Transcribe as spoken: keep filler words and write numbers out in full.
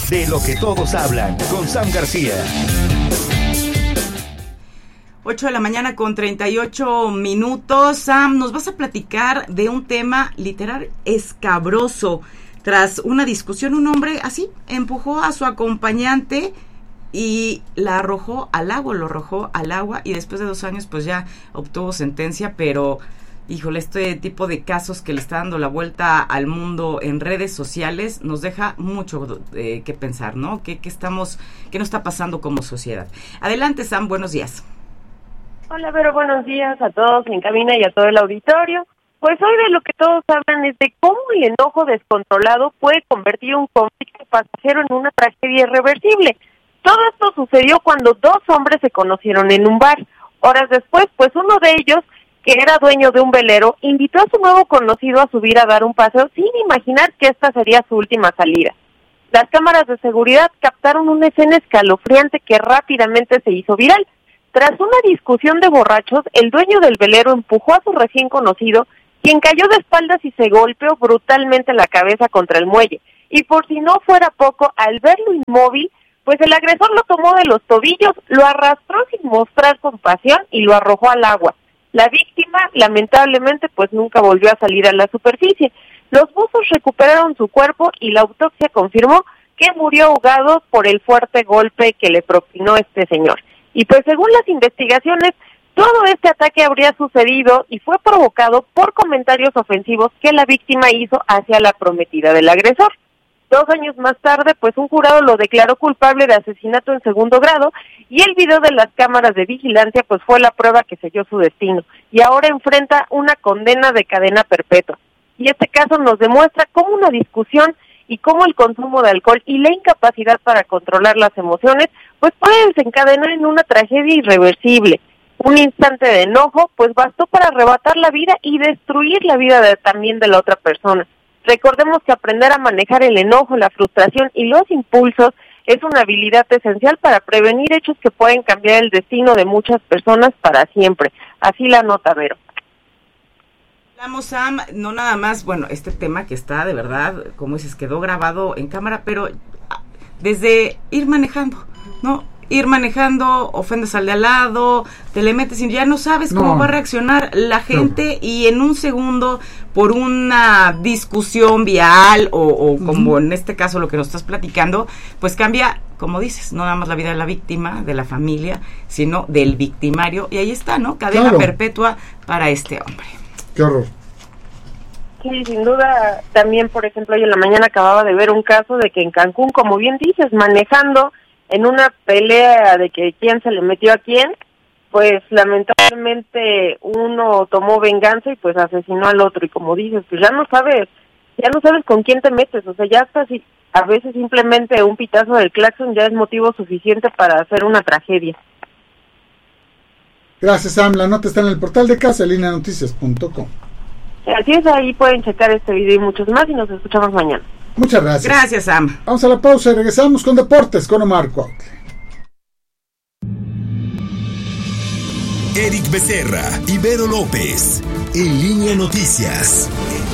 De lo que todos hablan, con Sam García. ocho de la mañana con treinta y ocho minutos. Sam, nos vas a platicar de un tema literal escabroso. Tras una discusión, un hombre así empujó a su acompañante y la arrojó al agua, lo arrojó al agua y después de dos años pues ya obtuvo sentencia, pero híjole, este tipo de casos que le está dando la vuelta al mundo en redes sociales nos deja mucho eh, que pensar, ¿no? ¿Qué, qué estamos, qué nos está pasando como sociedad? Adelante, Sam, buenos días. Hola, Vero, buenos días a todos en cabina y a todo el auditorio. Pues hoy de lo que todos hablan es de cómo el enojo descontrolado puede convertir un conflicto pasajero en una tragedia irreversible. Todo esto sucedió cuando dos hombres se conocieron en un bar. Horas después, pues uno de ellos, que era dueño de un velero, invitó a su nuevo conocido a subir a dar un paseo sin imaginar que esta sería su última salida. Las cámaras de seguridad captaron una escena escalofriante que rápidamente se hizo viral. Tras una discusión de borrachos, el dueño del velero empujó a su recién conocido, quien cayó de espaldas y se golpeó brutalmente la cabeza contra el muelle. Y por si no fuera poco, al verlo inmóvil, pues el agresor lo tomó de los tobillos, lo arrastró sin mostrar compasión y lo arrojó al agua. La víctima, lamentablemente, pues nunca volvió a salir a la superficie. Los buzos recuperaron su cuerpo y la autopsia confirmó que murió ahogado por el fuerte golpe que le propinó este señor. Y pues según las investigaciones, todo este ataque habría sucedido y fue provocado por comentarios ofensivos que la víctima hizo hacia la prometida del agresor. Dos años más tarde, pues un jurado lo declaró culpable de asesinato en segundo grado y el video de las cámaras de vigilancia pues fue la prueba que selló su destino y ahora enfrenta una condena de cadena perpetua. Y este caso nos demuestra cómo una discusión y cómo el consumo de alcohol y la incapacidad para controlar las emociones pues puede desencadenar en una tragedia irreversible. Un instante de enojo pues bastó para arrebatar la vida y destruir la vida de, también de la otra persona. Recordemos que aprender a manejar el enojo, la frustración y los impulsos es una habilidad esencial para prevenir hechos que pueden cambiar el destino de muchas personas para siempre. Así la nota, Vero. Hablamos, Sam, no nada más, bueno, este tema que está de verdad, como dices, quedó grabado en cámara, pero desde ir manejando, ¿no? Ir manejando, ofendes al de al lado, te le metes y ya no sabes cómo no. va a reaccionar la gente no. y en un segundo, por una discusión vial o, o como uh-huh. en este caso lo que nos estás platicando, pues cambia, como dices, no nada más la vida de la víctima, de la familia, sino del victimario. Y ahí está, ¿no? Cadena claro. perpetua para este hombre. Qué horror. Sí, sin duda, también, por ejemplo, hoy en la mañana acababa de ver un caso de que en Cancún, como bien dices, manejando en una pelea de que quién se le metió a quién, pues lamentablemente uno tomó venganza y pues asesinó al otro, y como dices, pues ya no sabes, ya no sabes con quién te metes, o sea, ya hasta si a veces simplemente un pitazo del claxon ya es motivo suficiente para hacer una tragedia. Gracias, Sam, la nota está en el portal de casa, línea noticias punto com. Así es, ahí pueden checar este video y muchos más y nos escuchamos mañana. Muchas gracias. Gracias, Sam. Vamos a la pausa y regresamos con Deportes con Omar Cuautle. Eric Becerra y Vero López en Línea Noticias.